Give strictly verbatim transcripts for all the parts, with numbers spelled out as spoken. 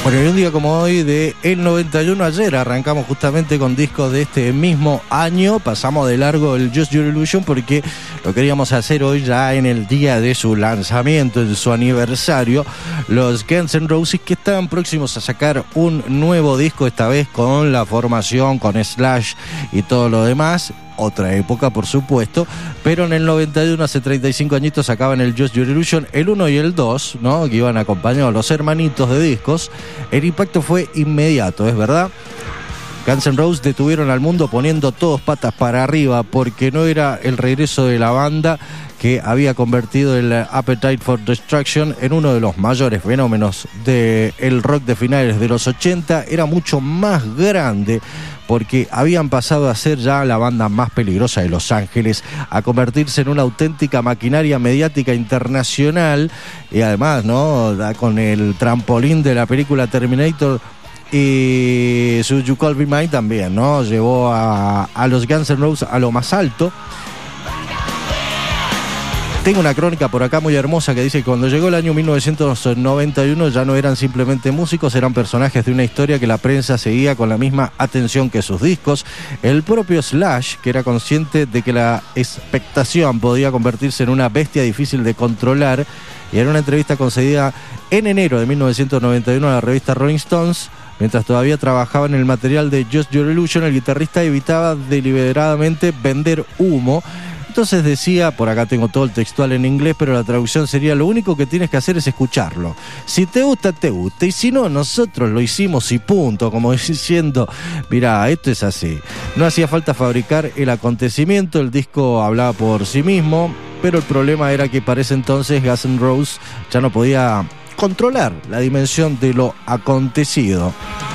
Bueno, y un día como hoy de el noventa y uno, ayer arrancamos justamente con discos de este mismo año. Pasamos de largo el Just Your Illusion porque lo queríamos hacer hoy ya en el día de su lanzamiento, en su aniversario. Los Guns N' Roses, que estaban próximos a sacar un nuevo disco, esta vez con la formación, con Slash y todo lo demás. Otra época, por supuesto, pero en el noventa y uno, hace treinta y cinco añitos, sacaban el Just Your Illusion, el uno y el dos, ¿no? Que iban acompañados los hermanitos de discos. El impacto fue inmediato, es verdad. Guns N' Roses detuvieron al mundo poniendo todos patas para arriba, porque no era el regreso de la banda que había convertido el Appetite for Destruction en uno de los mayores fenómenos del rock de finales de los ochenta. Era mucho más grande, porque habían pasado a ser ya la banda más peligrosa de Los Ángeles, a convertirse en una auténtica maquinaria mediática internacional, y además, ¿no?, con el trampolín de la película Terminator y su You Call Me Mine también, ¿no?, llevó a, a los Guns N' Roses a lo más alto. Tengo una crónica por acá muy hermosa que dice que cuando llegó el año mil novecientos noventa y uno ya no eran simplemente músicos, eran personajes de una historia que la prensa seguía con la misma atención que sus discos. El propio Slash, que era consciente de que la expectación podía convertirse en una bestia difícil de controlar, y en una entrevista concedida en enero de mil novecientos noventa y uno a la revista Rolling Stones, mientras todavía trabajaba en el material de Just Your Illusion, el guitarrista evitaba deliberadamente vender humo. Entonces decía, por acá tengo todo el textual en inglés, pero la traducción sería: lo único que tienes que hacer es escucharlo. Si te gusta, te gusta. Y si no, nosotros lo hicimos y punto. Como diciendo, mirá, esto es así. No hacía falta fabricar el acontecimiento, el disco hablaba por sí mismo, pero el problema era que para ese entonces Guns N' Roses ya no podía controlar la dimensión de lo acontecido.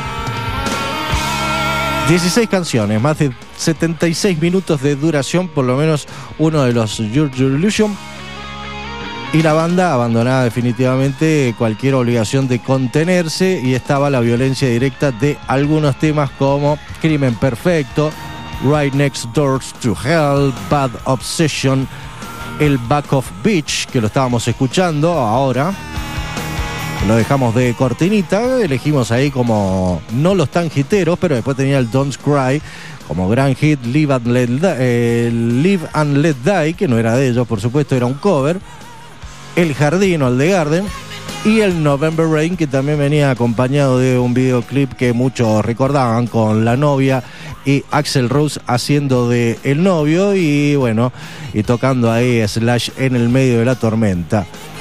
dieciséis canciones, más de setenta y seis minutos de duración, por lo menos uno de los Your Your Illusion, y la banda abandonaba definitivamente cualquier obligación de contenerse, y estaba la violencia directa de algunos temas como Crimen Perfecto, Right Next Door to Hell, Bad Obsession, el Back of Beach, que lo estábamos escuchando ahora. Lo dejamos de cortinita, elegimos ahí como no los tan hiteros, pero después tenía el Don't Cry como gran hit, Live and Let, eh, Live and Let Die, que no era de ellos, por supuesto, era un cover, El Jardín o el The Garden, y el November Rain, que también venía acompañado de un videoclip que muchos recordaban, con la novia y Axl Rose haciendo de el novio, y bueno, y tocando ahí Slash en el medio de la tormenta.